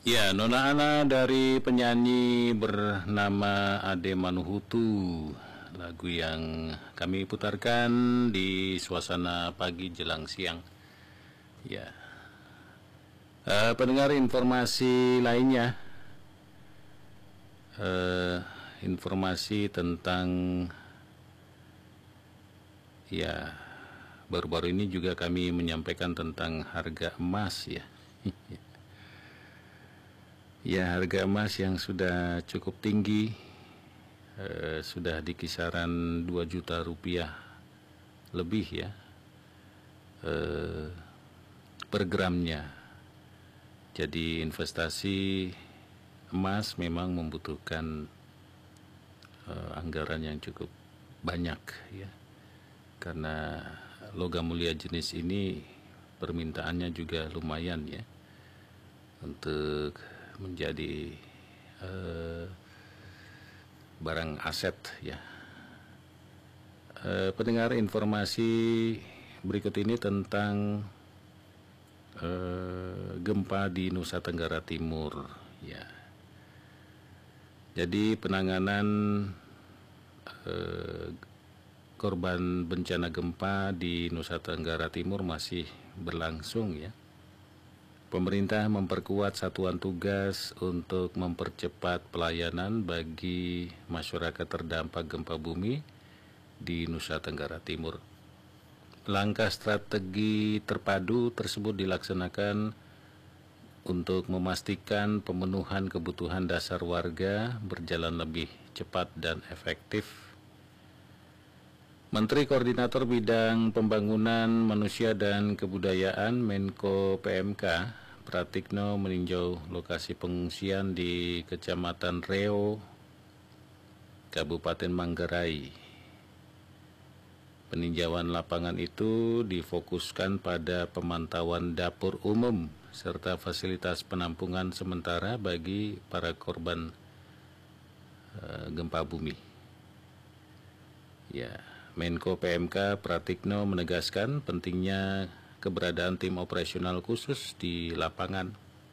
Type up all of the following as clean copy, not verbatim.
Ya, Nona Ana dari penyanyi bernama Ade Manuhutu. Lagu yang kami putarkan di suasana pagi jelang siang. Ya, pendengar informasi lainnya, informasi tentang ya baru-baru ini juga kami menyampaikan tentang harga emas ya. Ya, harga emas yang sudah cukup tinggi, sudah di kisaran 2 juta rupiah lebih ya, per gramnya. Jadi investasi emas memang membutuhkan anggaran yang cukup banyak ya, karena logam mulia jenis ini permintaannya juga lumayan ya, untuk menjadi barang aset ya. Pendengar, informasi berikut ini tentang gempa di Nusa Tenggara Timur ya. Jadi penanganan korban bencana gempa di Nusa Tenggara Timur masih berlangsung ya. Pemerintah memperkuat satuan tugas untuk mempercepat pelayanan bagi masyarakat terdampak gempa bumi di Nusa Tenggara Timur. Langkah strategi terpadu tersebut dilaksanakan untuk memastikan pemenuhan kebutuhan dasar warga berjalan lebih cepat dan efektif. Menteri Koordinator Bidang Pembangunan Manusia dan Kebudayaan Menko PMK Pratikno meninjau lokasi pengungsian di Kecamatan Reo, Kabupaten Manggarai. Peninjauan lapangan itu difokuskan pada pemantauan dapur umum serta fasilitas penampungan sementara bagi para korban gempa bumi. Ya, Menko PMK Pratikno menegaskan pentingnya keberadaan tim operasional khusus di lapangan.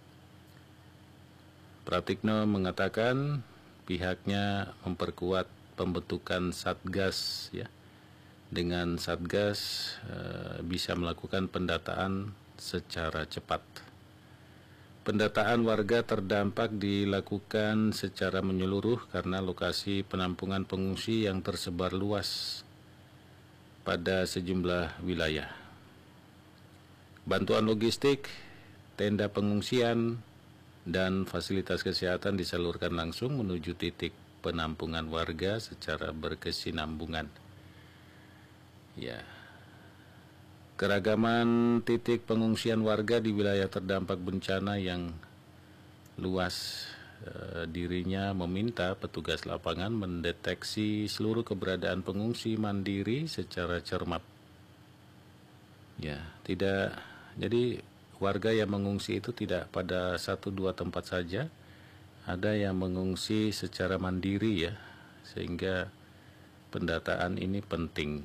Pratikno mengatakan pihaknya memperkuat pembentukan satgas ya. Dengan satgas bisa melakukan pendataan secara cepat. Pendataan warga terdampak dilakukan secara menyeluruh karena lokasi penampungan pengungsi yang tersebar luas pada sejumlah wilayah. Bantuan logistik, tenda pengungsian, dan fasilitas kesehatan disalurkan langsung menuju titik penampungan warga secara berkesinambungan. Ya, keragaman titik pengungsian warga di wilayah terdampak bencana yang luas, dirinya meminta petugas lapangan mendeteksi seluruh keberadaan pengungsi mandiri secara cermat. Ya, jadi warga yang mengungsi itu tidak pada 1-2 tempat saja, ada yang mengungsi secara mandiri ya, sehingga pendataan ini penting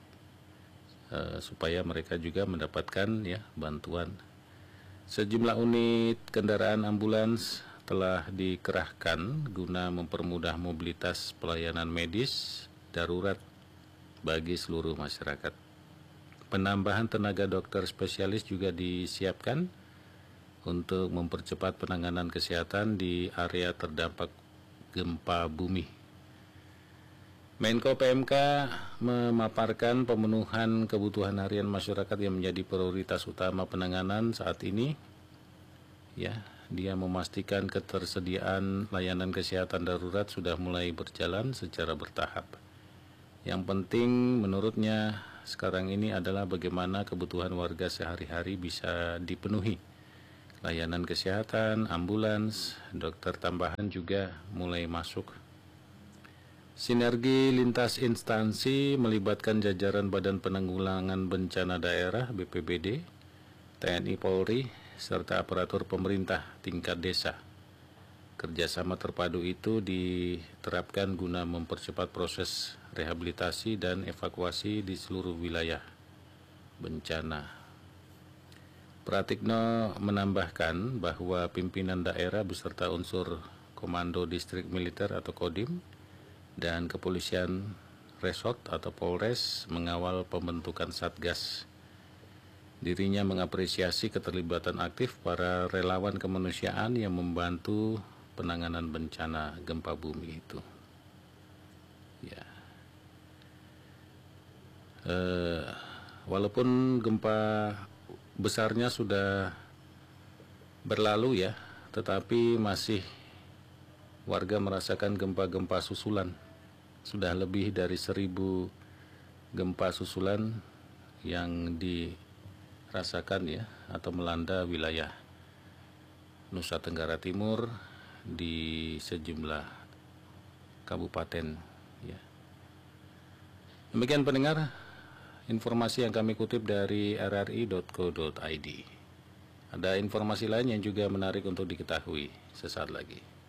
supaya mereka juga mendapatkan ya bantuan. Sejumlah unit kendaraan ambulans telah dikerahkan guna mempermudah mobilitas pelayanan medis darurat bagi seluruh masyarakat. Penambahan tenaga dokter spesialis juga disiapkan untuk mempercepat penanganan kesehatan di area terdampak gempa bumi. Menko PMK memaparkan pemenuhan kebutuhan harian masyarakat yang menjadi prioritas utama penanganan saat ini. Ya, dia memastikan ketersediaan layanan kesehatan darurat sudah mulai berjalan secara bertahap. Yang penting menurutnya sekarang ini adalah bagaimana kebutuhan warga sehari-hari bisa dipenuhi. Layanan kesehatan, ambulans, dokter tambahan juga mulai masuk. Sinergi lintas instansi melibatkan jajaran Badan Penanggulangan Bencana Daerah BPBD, TNI Polri, serta aparatur pemerintah tingkat desa. Kerjasama terpadu itu diterapkan guna mempercepat proses rehabilitasi dan evakuasi di seluruh wilayah bencana. Pratikno menambahkan bahwa pimpinan daerah beserta unsur Komando Distrik Militer atau Kodim dan Kepolisian Resort atau Polres mengawal pembentukan Satgas. Dirinya mengapresiasi keterlibatan aktif para relawan kemanusiaan yang membantu penanganan bencana gempa bumi itu. Ya. Walaupun gempa besarnya sudah berlalu ya, tetapi masih warga merasakan gempa-gempa susulan. Sudah lebih dari 1000 gempa susulan yang dirasakan ya atau melanda wilayah Nusa Tenggara Timur di sejumlah kabupaten ya. Demikian pendengar, informasi yang kami kutip dari rri.co.id. Ada informasi lain yang juga menarik untuk diketahui sesaat lagi.